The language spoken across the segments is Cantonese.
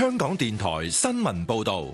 香港電台新聞報道。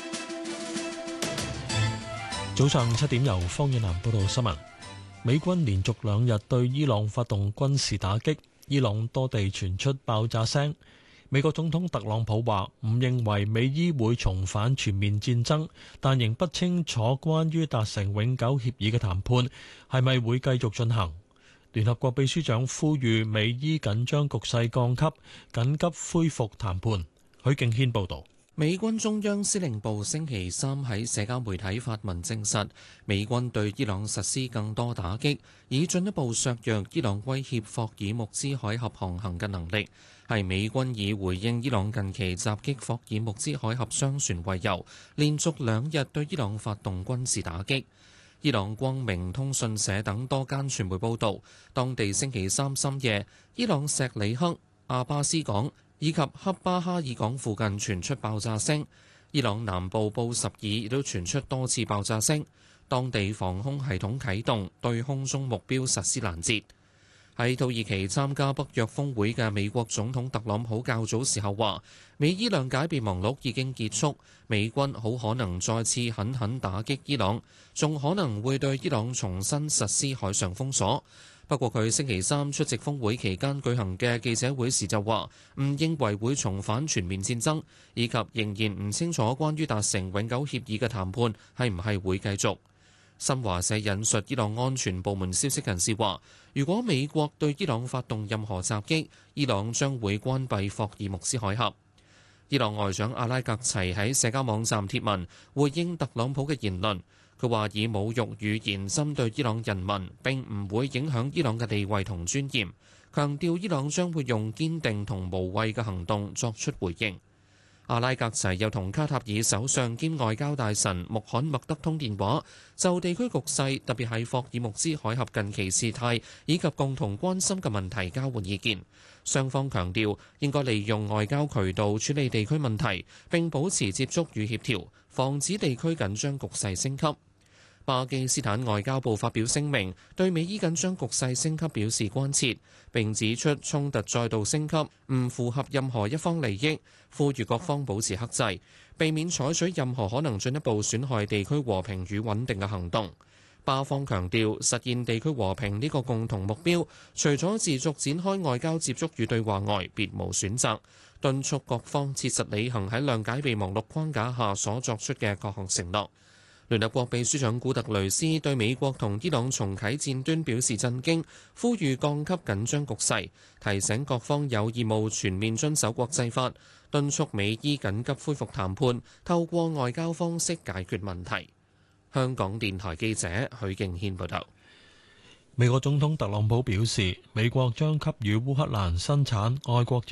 早上7點，由方遠南報道新聞。美軍連續2日對伊朗發動軍事打擊，伊朗多地傳出爆炸聲。美國總統特朗普話唔認為美伊會重返全面戰爭，但仍不清楚關於達成永久協議嘅談判係咪會繼續進行。聯合國秘書長呼籲美伊緊張局勢降級，緊急恢復談判。許敬軒報導。 美軍中央司令部星期三喺社交媒體發文證實，美軍對伊朗實施更多打擊，以進一步削弱伊朗威脅霍爾木茲海峽航行嘅能力。係美軍以回應伊朗近期襲擊霍爾木茲海峽商船為由，連續2日對伊朗發動軍事打擊。伊朗光明通訊社等多間傳媒報導，當地星期三深夜，伊朗錫里克、阿巴斯港以及克巴哈爾港附近傳出爆炸聲，伊朗南部布什爾亦都傳出多次爆炸聲，當地防空系統啟動，對空中目標實施攔截。喺土耳其參加北約峰會嘅美國總統特朗普較早時候話，美伊諒解備忘錄已經結束，美軍好可能再次狠狠打擊伊朗，仲可能會對伊朗重新實施海上封鎖。不過佢星期三出席峰會期間舉行嘅記者會時就話，唔認為會重返全面戰爭，以及仍然唔清楚關於達成永久協議嘅談判係唔係會繼續。新華社引述伊朗安全部門消息人士話，如果美國對伊朗發動任何襲擊，伊朗將會關閉霍爾木茲海峽。伊朗外長阿拉格齊喺社交網站貼文回應特朗普嘅言論。佢話以侮辱語言針對伊朗人民並唔會影響伊朗嘅地位同尊嚴，強調伊朗將會用堅定同無畏嘅行動作出回應。阿拉格齊又同卡塔爾首相兼外交大臣穆罕默德通電話，就地區局勢，特別係霍爾木茲海峽近期事態以及共同關心嘅問題交換意見。雙方強調應該利用外交渠道處理地區問題，並保持接觸與協調，防止地區緊張局勢升級。巴基斯坦外交部發表聲明，對美伊緊張局勢升級表示關切，並指出衝突再度升級唔符合任何一方利益，呼籲各方保持克制，避免採取任何可能進一步損害地區和平與穩定嘅行動。巴方強調，實現地區和平呢個共同目標，除咗持續展開外交接觸與對話外，別無選擇，敦促各方切實履行喺諒解備忘錄框架下所作出嘅各項承諾。聯合國秘書長古特雷斯對美國同伊朗重啟戰端表示震驚，呼籲降級緊張局勢，提醒各方有義務全面遵守國際法，敦促美伊緊急恢復談判，透過外交方式解決問題。香港電台記者許敬軒報道。 美國總統特朗普表示，美國將給予烏克蘭生產愛國